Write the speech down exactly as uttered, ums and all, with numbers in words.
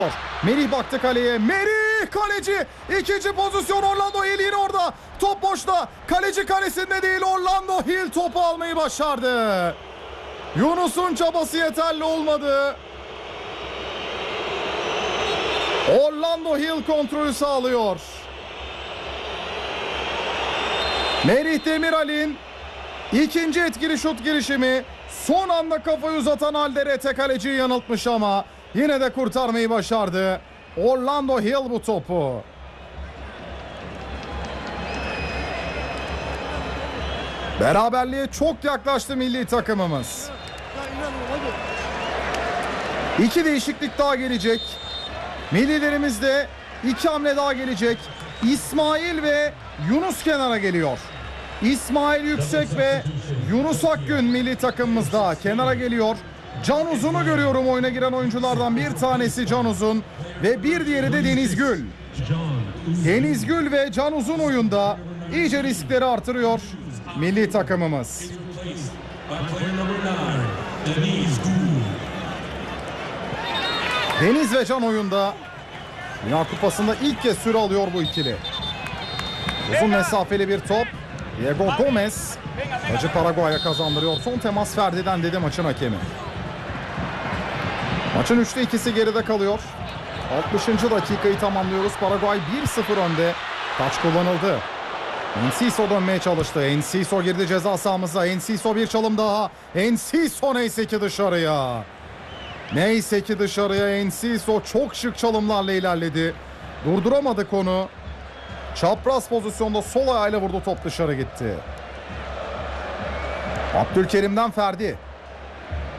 Merih baktı kaleye. Merih kaleci. İkinci pozisyon Orlando Hill yine orada. Top boşta. Kaleci kalesinde değil. Orlando Hill topu almayı başardı. Yunus'un çabası yeterli olmadı. Orlando Hill kontrolü sağlıyor. Merih Demiral'in ikinci etkili şut girişimi. Son anda kafayı uzatan Alderete kaleciyi yanıltmış ama yine de kurtarmayı başardı. Orlando Hill bu topu. Beraberliğe çok yaklaştı milli takımımız. İki değişiklik daha gelecek. Millilerimizde iki hamle daha gelecek. İsmail ve Yunus kenara geliyor. İsmail Yüksek ve Yunus Akgün milli takımımızda kenara geliyor. Can Uzun'u görüyorum oyuna giren oyunculardan bir tanesi Can Uzun ve bir diğeri de Deniz Gül. Deniz Gül ve Can Uzun oyunda iyice riskleri artırıyor milli takımımız. Deniz ve Can oyunda. Dünya Kupası'nda ilk kez süre alıyor bu ikili. Uzun mesafeli bir top. Diego Gomez maçı Paraguay'a kazandırıyor. Son temas Ferdi'den dedi maçın hakemi. Maçın üçte ikisi geride kalıyor. altmışıncı dakikayı tamamlıyoruz. Paraguay bir sıfır önde. Taç kullanıldı. Enciso dönmeye çalıştı. Enciso girdi ceza sahamıza. Enciso bir çalım daha. Enciso neyse ki dışarıya. Neyse ki dışarıya Enciso çok şık çalımlarla ilerledi. Durduramadık onu. Çapraz pozisyonda sol ayağıyla vurdu, top dışarı gitti. Abdülkerim'den Ferdi.